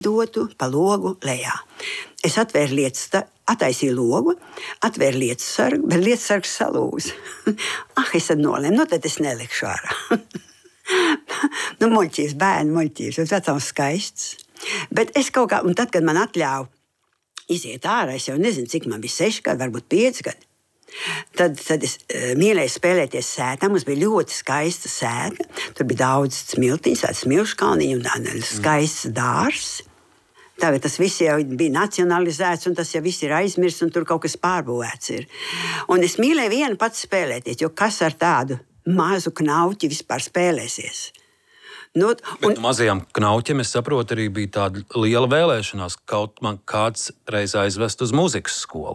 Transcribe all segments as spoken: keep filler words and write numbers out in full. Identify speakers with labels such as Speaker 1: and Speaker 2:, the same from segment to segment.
Speaker 1: dotu pa logu lejā. Es atvēru lietas, attaisīju logu, atvēru lietas sargu, bet lietas sargs salūza. ah, es tad nolēmu, nu tad es nelikšu ārā. nu, muļķības, bērni muļķības, tas vecums skaists. Bet es kaut kā, un tad, kad man atļāva iziet ārā, es jau nezinu, cik man bija seši gadi, varbūt pieci gadi. Tad, tad es uh, mīlēju spēlēties sētā. Mums bija ļoti skaista sēta. Tur bija daudz smiltiņas, tāds smilšu kalniņu un skaists dārs. Tagad tas viss jau bija nacionalizēts, un tas jau viss ir aizmirsts, un tur kaut kas pārbūvēts ir. Un es mīlēju vienu pats spēlēties, jo kas ar tādu mazu knauķi vispār spēlēsies? Nu, un...
Speaker 2: Bet mazajām knauķiem, es saprotu, arī bija tāda liela vēlēšanās, kaut man kāds reiz aizvest uz mūzikas skolu.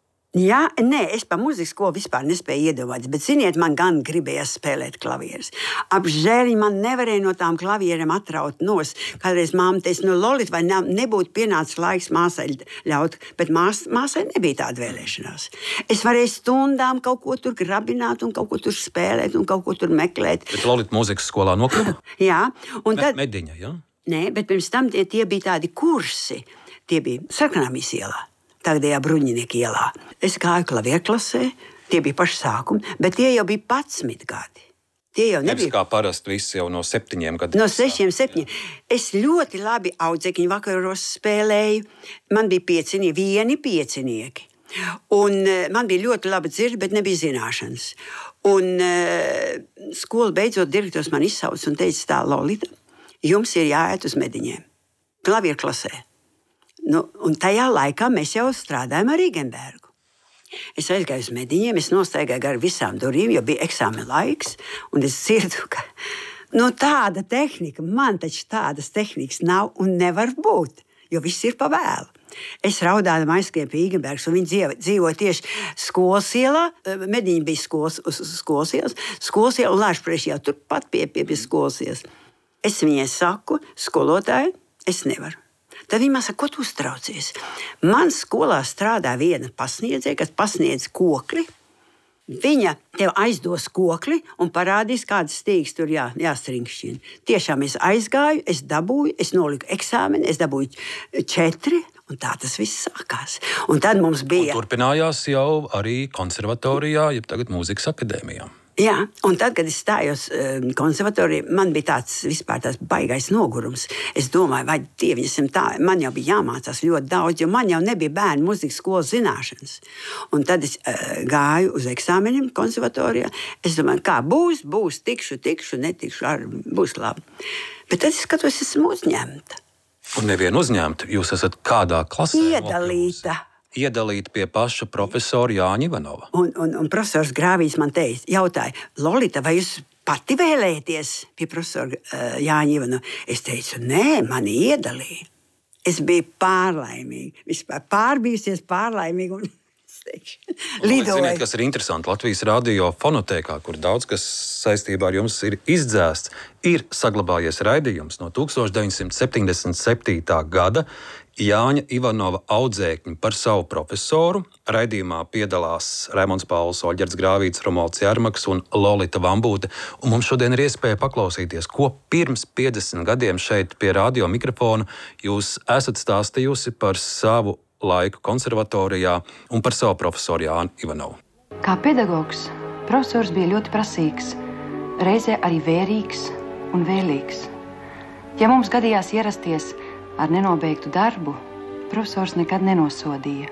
Speaker 1: Jā, nē, es par mūzikas skolu vispār nespēju iedomāties, bet, ziniet, man gan gribējās spēlēt klavierus. Apžēliņ man nevarēja no tām klavieriem atraut nos. Kādreiz māma teica, nu, Lolita, vai ne, nebūtu pienācis laiks māsai ļaut, bet mās, māsai nebija tāda vēlēšanās. Es varēju stundām kaut ko tur grabināt un kaut ko tur spēlēt un kaut ko tur meklēt.
Speaker 2: Bet Lolita mūzikas skolā nokļuva?
Speaker 1: Jā. Un tad...
Speaker 2: Mediņa, jā?
Speaker 1: Nē, bet pirms tam tie, tie bija tādi kursi. Tie bija Sarkanāmijas ielā. Tagadējā Bruņinieku ielā. Es gāju klavierklasē, tie bija paši sākumi, bet tie jau bija padsmit gadi. Tie jau nebija...
Speaker 2: Nevis kā parasti viss jau no septiņiem gadiem.
Speaker 1: No sešiem, septiņiem. Es ļoti labi audzēkņu vakaros spēlēju. Man bija piecinieki, vieni piecinieki. Un man bija ļoti laba dzirde, bet nebija zināšanas. Un uh, skola beidzot direktors man izsauca un teica tā, Lolita, jums ir jāiet uz mediņiem. Klavierklasē. Nu, un tajā laikā mēs jau strādājām ar Rīgenbergu. Es aizgāju uz mediņiem, es nostaigāju gar visām durvīm, jo bija eksāmena laiks, un es dzirdu, ka nu, tāda tehnika, man taču tādas tehnikas nav un nevar būt, jo viss ir pa vēlu. Es raudādam aizskrēju pie Rīgenbergas, un viņi dzīvo, dzīvo tieši skolas ielā, mediņi bija skolas, uz skolas ielas, skolas ielā un Lāčplēša jau turpat pie, pie, pie skolas ielas. Es viņai saku, skolotāji, es nevaru. Tad viņa man saka, ko tu uztraucies? Man skolā strādā viena pasniedzēja, kas pasniedz kokli. Viņa tev aizdos kokli un parādīs, kādas stīgas tur jā, jāstrinkšķina. Tiešām es aizgāju, es dabūju, es noliku eksāmeni, es dabūju četri, un tā tas viss sākās. Un tad mums bija...
Speaker 2: Un turpinājās jau arī konservatorijā, jeb tagad mūzikas akadēmijā.
Speaker 1: Jā, un tad, kad es stājos um, konservatorijā, man bija tāds vispār tāds baigais nogurums. Es domāju, vai dieviņasim tā, man jau bija jāmācās ļoti daudz, jo man jau nebija bērnu mūzikas skolas zināšanas. Un tad es uh, gāju uz eksāmeniem konservatorijā. Es domāju, kā būs, būs, tikšu, tikšu, netikšu, ar, būs labi. Bet tad es skatos, esmu uzņemta.
Speaker 2: Un nevienu uzņemta, jūs esat kādā klasē?
Speaker 1: Iedalīta.
Speaker 2: Iedalīt pie paša profesora Jāņa Ivanova.
Speaker 1: Un, un, un profesors Grāvīs man teica, jautāja, Lolita, vai jūs pati vēlēties pie profesora uh, Jāņa Ivanova? Es teicu, nē, mani iedalīja. Es biju pārlaimīga, vispār pārbījusies pārlaimīga un lidoju.
Speaker 2: Ziniet, kas ir interesanti, Latvijas radio fonotēkā, kur daudz kas saistībā ar jums ir izdzēsts, ir saglabājies raidījums no tūkstoš deviņsimt septiņdesmit septītā gada, Jāņa Ivanova audzēkņi par savu profesoru. Raidījumā piedalās Raimonds Pauls, Oļģerts Grāvīts, Romualds Jārmaks un Lolita Vambūte. Un mums šodien ir iespēja paklausīties, ko pirms piecdesmit gadiem šeit pie radio mikrofona jūs esat stāstījusi par savu laiku konservatorijā un par savu profesoru Jāņu Ivanovu.
Speaker 3: Kā pedagogs, profesors bija ļoti prasīgs, reizē arī vērīgs un vēlīgs. Ja mums gadījās ierasties ar nenobeigtu darbu, profesors nekad nenosodīja.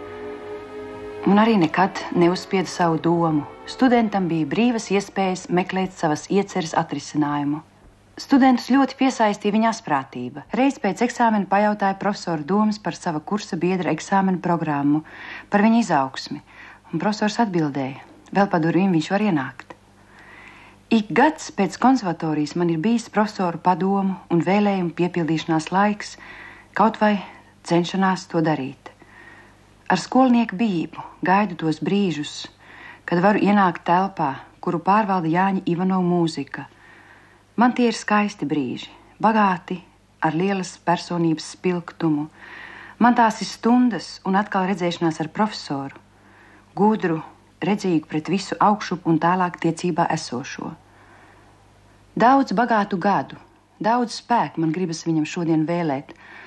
Speaker 3: Un arī nekad neuzspieda savu domu. Studentam bija brīvas iespējas meklēt savas ieceres atrisinājumu. Studentus ļoti piesaistīja viņa asprātība. Reiz pēc eksāmena pajautāja profesoru domas par sava kursa biedra eksāmena programmu, par viņa izaugsmi. Un profesors atbildēja, vēl pa durvīm viņš var ienākt. Ik gads pēc konservatorijas man ir bijis profesoru padomu un vēlējumu piepildīšanās laiks, kaut vai cenšanās to darīt. Ar skolnieku bijību gaidu tos brīžus, kad varu ienākt telpā, kuru pārvalda Jāņa Ivanova mūzika. Man tie ir skaisti brīži, bagāti ar lielas personības spilgtumu. Man tās ir stundas un atkal redzēšanās ar profesoru, gudru, redzīgu pret visu augšup un tālāk tiecībā esošo. Daudz bagātu gadu, daudz spēku man gribas viņam šodien vēlēt,